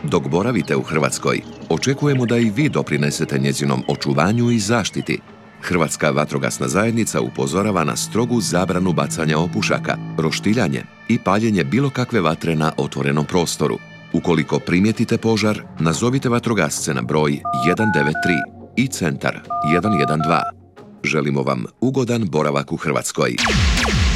Dok boravite u Hrvatskoj, očekujemo da i vi doprinesete njezinom očuvanju i zaštiti. Hrvatska vatrogasna zajednica upozorava na strogu zabranu bacanja opušaka, roštiljanje i paljenje bilo kakve vatre na otvorenom prostoru. Ukoliko primijetite požar, nazovite vatrogasce na broj 193 i centar 112. Želimo vam ugodan boravak u Hrvatskoj.